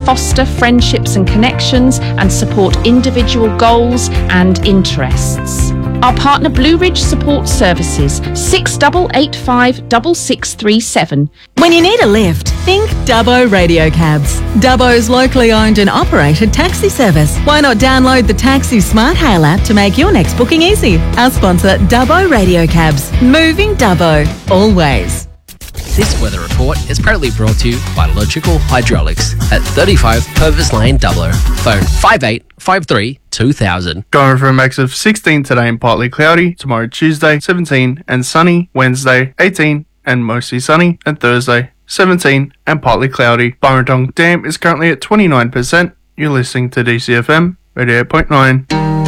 foster friendships and connections and support individual goals and interests. Our partner Blue Ridge Support Services, 6885 6637. When you need a lift, think Dubbo Radio Cabs. Dubbo's locally owned and operated taxi service. Why not download the Taxi Smart Hail app to make your next booking easy? Our sponsor, Dubbo Radio Cabs. Moving Dubbo. Always. This weather report is proudly brought to you by Logical Hydraulics at 35 Purvis Lane, Dubbo. Phone 5853 2000. Going for a max of 16 today and partly cloudy. Tomorrow Tuesday 17 and sunny. Wednesday 18 and mostly sunny. And Thursday 17 and partly cloudy. Burrendong Dam is currently at 29%. You're listening to DCFM 88.9.